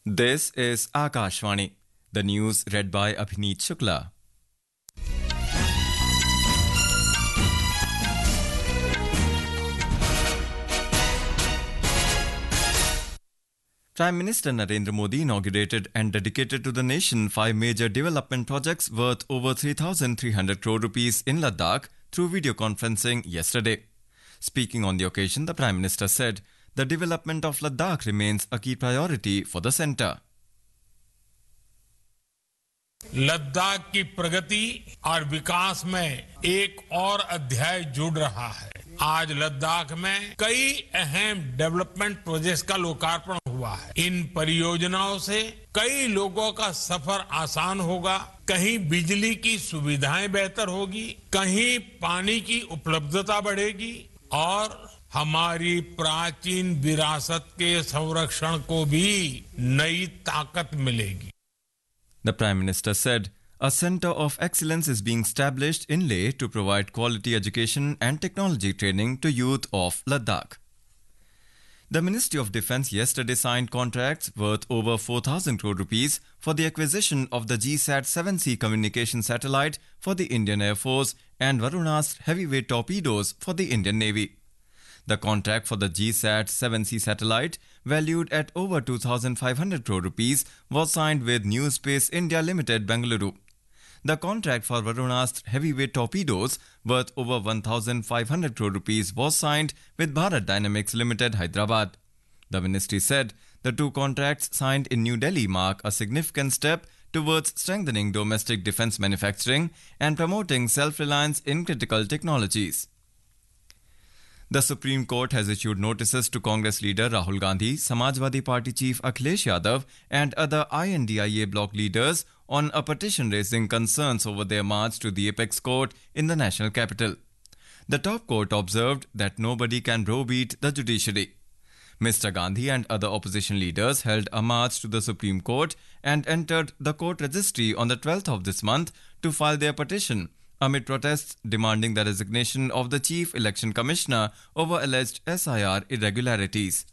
This is Akashvani. The news read by Abhineet Shukla. Prime Minister Narendra Modi inaugurated and dedicated to the nation 5 major development projects worth over 3,300 crore rupees in Ladakh through video conferencing yesterday. Speaking on the occasion, the Prime Minister said the development of Ladakh remains a key priority for the centre. Ladakh की प्रगति और विकास में एक और अध्याय जुड़ रहा है। आज लद्दाख में कई अहम डेवलपमेंट प्रोजेक्ट्स का लोकार्पण हुआ है। इन परियोजनाओं से कई लोगों का सफर आसान होगा, कहीं बिजली की सुविधाएं बेहतर होगी, कहीं पानी की उपलब्धता बढ़ेगी और हमारी प्राचीन विरासत के संरक्षण को भी नई ताकत मिलेगी। The Prime Minister said a centre of excellence is being established in Leh to provide quality education and technology training to youth of Ladakh. The Ministry of Defence yesterday signed contracts worth over 4,000 crore rupees for the acquisition of the GSAT-7C communication satellite for the Indian Air Force and Varunastra heavyweight torpedoes for the Indian Navy. The contract for the GSAT-7C satellite, valued at over 2,500 crore rupees, was signed with New Space India Limited, Bengaluru. The contract for Varunastra heavyweight torpedoes, worth over 1,500 crore rupees, was signed with Bharat Dynamics Limited, Hyderabad. The ministry said the two contracts signed in New Delhi mark a significant step towards strengthening domestic defence manufacturing and promoting self-reliance in critical technologies. The Supreme Court has issued notices to Congress leader Rahul Gandhi, Samajwadi Party chief Akhilesh Yadav and other INDIA bloc leaders on a petition raising concerns over their march to the apex court in the national capital. The top court observed that nobody can browbeat the judiciary. Mr. Gandhi and other opposition leaders held a march to the Supreme Court and entered the court registry on the 12th of this month to file their petition, amid protests demanding the resignation of the Chief Election Commissioner over alleged SIR irregularities.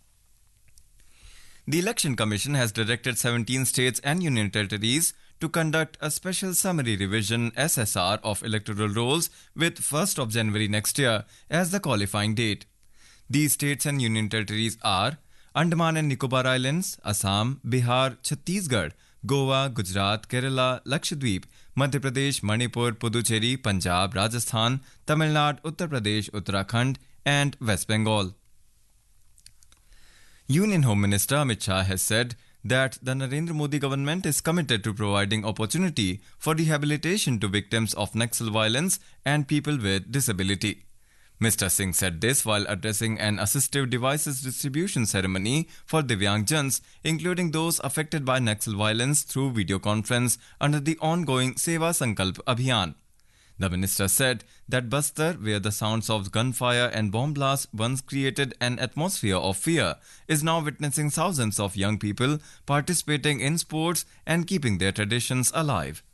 The Election Commission has directed 17 states and union territories to conduct a special summary revision SSR of electoral rolls with 1st of January next year as the qualifying date. These states and union territories are Andaman and Nicobar Islands, Assam, Bihar, Chhattisgarh, Goa, Gujarat, Kerala, Lakshadweep, Madhya Pradesh, Manipur, Puducherry, Punjab, Rajasthan, Tamil Nadu, Uttar Pradesh, Uttarakhand and West Bengal. Union Home Minister Amit Shah has said that the Narendra Modi government is committed to providing opportunity for rehabilitation to victims of Naxal violence and people with disability. Mr. Singh said this while addressing an assistive devices distribution ceremony for Divyangjans, including those affected by Naxal violence, through video conference under the ongoing Seva Sankalp Abhiyan. The minister said that Bastar, where the sounds of gunfire and bomb blasts once created an atmosphere of fear, is now witnessing thousands of young people participating in sports and keeping their traditions alive.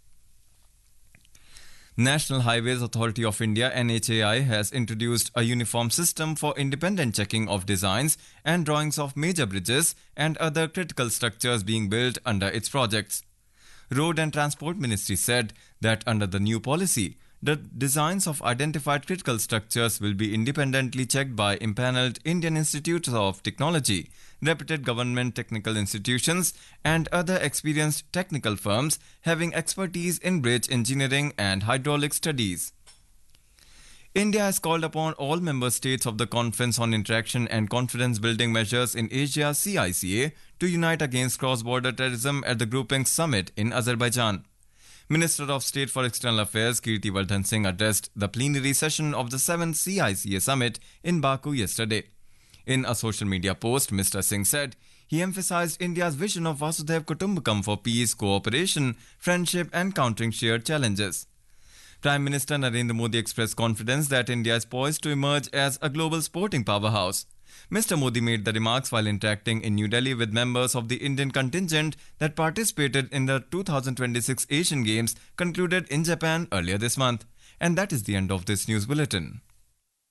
National Highways Authority of India NHAI has introduced a uniform system for independent checking of designs and drawings of major bridges and other critical structures being built under its projects. Road and Transport Ministry said that under the new policy, the designs of identified critical structures will be independently checked by impaneled Indian Institutes of Technology, reputed government technical institutions, and other experienced technical firms having expertise in bridge engineering and hydraulic studies. India has called upon all member states of the Conference on Interaction and Confidence Building Measures in Asia (CICA) to unite against cross-border terrorism at the grouping's summit in Azerbaijan. Minister of State for External Affairs Kirti Vardhan Singh addressed the plenary session of the 7th CICA summit in Baku yesterday. In a social media post, Mr. Singh said he emphasized India's vision of Vasudhaiv Kutumbakam for peace, cooperation, friendship and countering shared challenges. Prime Minister Narendra Modi expressed confidence that India is poised to emerge as a global sporting powerhouse. Mr. Modi made the remarks while interacting in New Delhi with members of the Indian contingent that participated in the 2026 Asian Games concluded in Japan earlier this month. And that is the end of this news bulletin.